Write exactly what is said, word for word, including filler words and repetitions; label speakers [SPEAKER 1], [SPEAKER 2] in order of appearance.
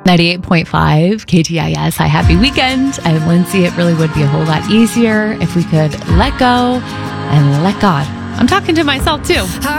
[SPEAKER 1] ninety-eight point five K T I S. Hi, happy weekend. I'm Lindsay. It really would be a whole lot easier if we could let go and let God. I'm talking to myself too.